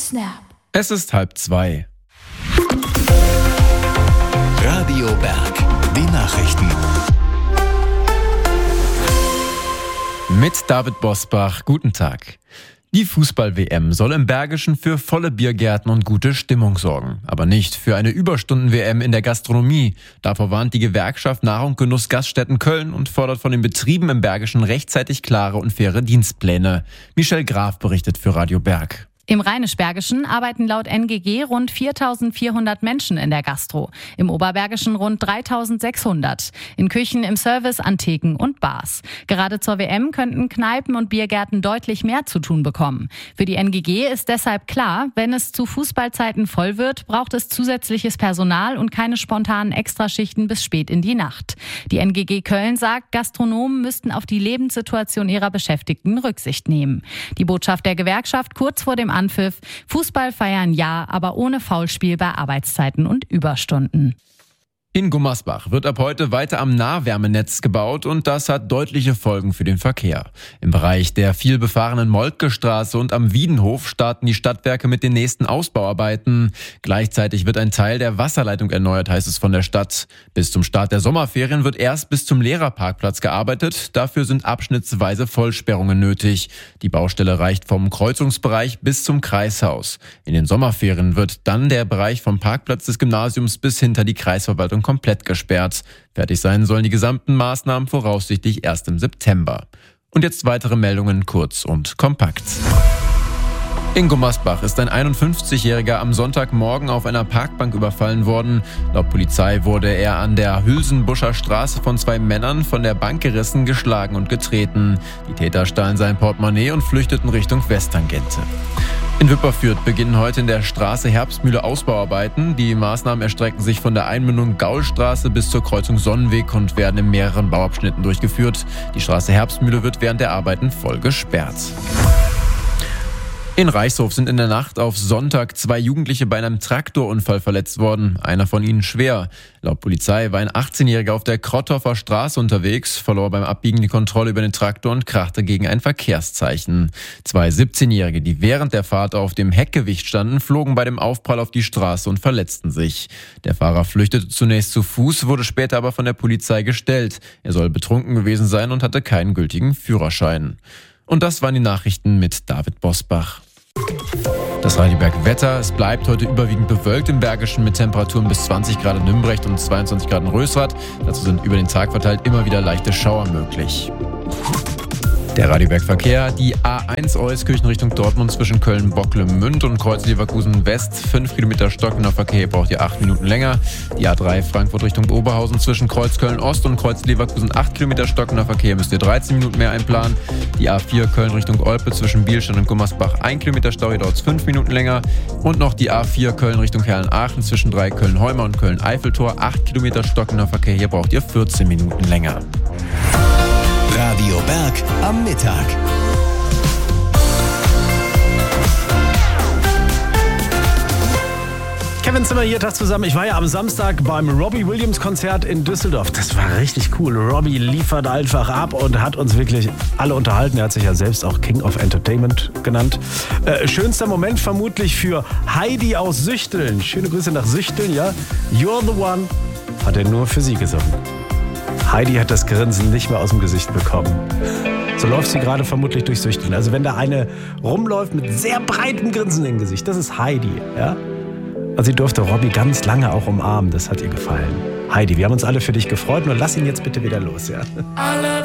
Snap. Es ist 1:30. Radio Berg, die Nachrichten. Mit David Bosbach, guten Tag. Die Fußball-WM soll im Bergischen für volle Biergärten und gute Stimmung sorgen. Aber nicht für eine Überstunden-WM in der Gastronomie. Davor warnt die Gewerkschaft Nahrung Genuss Gaststätten Köln und fordert von den Betrieben im Bergischen rechtzeitig klare und faire Dienstpläne. Michelle Graf berichtet für Radio Berg. Im Rheinisch-Bergischen arbeiten laut NGG rund 4.400 Menschen in der Gastro, im Oberbergischen rund 3.600, in Küchen, im Service, an Theken und Bars. Gerade zur WM könnten Kneipen und Biergärten deutlich mehr zu tun bekommen. Für die NGG ist deshalb klar, wenn es zu Fußballzeiten voll wird, braucht es zusätzliches Personal und keine spontanen Extraschichten bis spät in die Nacht. Die NGG Köln sagt, Gastronomen müssten auf die Lebenssituation ihrer Beschäftigten Rücksicht nehmen. Die Botschaft der Gewerkschaft kurz vor dem Anpfiff: Fußball feiern ja, aber ohne Foulspiel bei Arbeitszeiten und Überstunden. In Gummersbach wird ab heute weiter am Nahwärmenetz gebaut und das hat deutliche Folgen für den Verkehr. Im Bereich der viel befahrenen Moltkestraße und am Wiedenhof starten die Stadtwerke mit den nächsten Ausbauarbeiten. Gleichzeitig wird ein Teil der Wasserleitung erneuert, heißt es von der Stadt. Bis zum Start der Sommerferien wird erst bis zum Lehrerparkplatz gearbeitet. Dafür sind abschnittsweise Vollsperrungen nötig. Die Baustelle reicht vom Kreuzungsbereich bis zum Kreishaus. In den Sommerferien wird dann der Bereich vom Parkplatz des Gymnasiums bis hinter die Kreisverwaltung komplett gesperrt. Fertig sein sollen die gesamten Maßnahmen voraussichtlich erst im September. Und jetzt weitere Meldungen kurz und kompakt. In Gummersbach ist ein 51-Jähriger am Sonntagmorgen auf einer Parkbank überfallen worden. Laut Polizei wurde er an der Hülsenbuscher Straße von 2 Männern von der Bank gerissen, geschlagen und getreten. Die Täter stahlen sein Portemonnaie und flüchteten Richtung Westtangente. In Wipperfürth beginnen heute in der Straße Herbstmühle Ausbauarbeiten. Die Maßnahmen erstrecken sich von der Einmündung Gaulstraße bis zur Kreuzung Sonnenweg und werden in mehreren Bauabschnitten durchgeführt. Die Straße Herbstmühle wird während der Arbeiten voll gesperrt. In Reichshof sind in der Nacht auf Sonntag 2 Jugendliche bei einem Traktorunfall verletzt worden. Einer von ihnen schwer. Laut Polizei war ein 18-Jähriger auf der Krotthofer Straße unterwegs, verlor beim Abbiegen die Kontrolle über den Traktor und krachte gegen ein Verkehrszeichen. 2 17-Jährige, die während der Fahrt auf dem Heckgewicht standen, flogen bei dem Aufprall auf die Straße und verletzten sich. Der Fahrer flüchtete zunächst zu Fuß, wurde später aber von der Polizei gestellt. Er soll betrunken gewesen sein und hatte keinen gültigen Führerschein. Und das waren die Nachrichten mit David Bosbach. Das Radio Berg Wetter: Es bleibt heute überwiegend bewölkt im Bergischen mit Temperaturen bis 20 Grad in Nümbrecht und 22 Grad in Rösrath. Dazu sind über den Tag verteilt immer wieder leichte Schauer möglich. Der Radio Berg Verkehr: Die A1 Euskirchen Richtung Dortmund zwischen Köln-Bocklemünd und Kreuz-Leverkusen West 5 Kilometer stockender Verkehr, braucht ihr 8 Minuten länger. Die A3 Frankfurt Richtung Oberhausen zwischen Kreuz-Köln Ost und Kreuz-Leverkusen 8 Kilometer stockender Verkehr, müsst ihr 13 Minuten mehr einplanen. Die A4 Köln Richtung Olpe zwischen Bielstein und Gummersbach 1 Kilometer Stau, hier dauert es 5 Minuten länger. Und noch die A4 Köln Richtung Herrn-Aachen zwischen 3 Köln-Heumer und Köln-Eiffeltor 8 Kilometer stockender Verkehr, hier braucht ihr 14 Minuten länger. Radio Berg am Mittag. Kevin Zimmer hier, Tag zusammen. Ich war ja am Samstag beim Robbie Williams Konzert in Düsseldorf. Das war richtig cool. Robbie liefert einfach ab und hat uns wirklich alle unterhalten. Er hat sich ja selbst auch King of Entertainment genannt. Schönster Moment vermutlich für Heidi aus Süchteln. Schöne Grüße nach Süchteln, ja. You're the one hat er nur für sie gesungen. Heidi hat das Grinsen nicht mehr aus dem Gesicht bekommen. So läuft sie gerade vermutlich durch Süchteln. Also wenn da eine rumläuft mit sehr breitem Grinsen im Gesicht, das ist Heidi, ja. Und sie durfte Robbie ganz lange auch umarmen. Das hat ihr gefallen. Heidi, wir haben uns alle für dich gefreut. Nur lass ihn jetzt bitte wieder los, ja.